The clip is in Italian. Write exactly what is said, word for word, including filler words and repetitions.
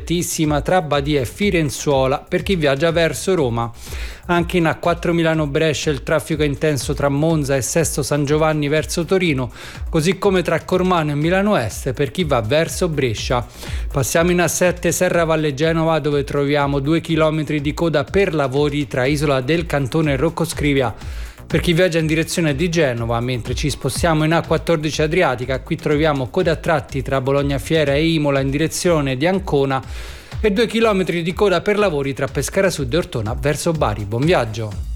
congestionatissima tra Badia e Firenzuola per chi viaggia verso Roma. Anche in A quattro Milano-Brescia il traffico è intenso tra Monza e Sesto San Giovanni verso Torino, così come tra Cormano e Milano Est per chi va verso Brescia. Passiamo in A sette Serra Valle Genova, dove troviamo due chilometri di coda per lavori tra Isola del Cantone e Rocco Scrivia per chi viaggia in direzione di Genova, mentre ci spostiamo in A quattordici Adriatica. Qui troviamo code a tratti tra Bologna Fiera e Imola in direzione di Ancona e due chilometri di coda per lavori tra Pescara Sud e Ortona verso Bari. Buon viaggio!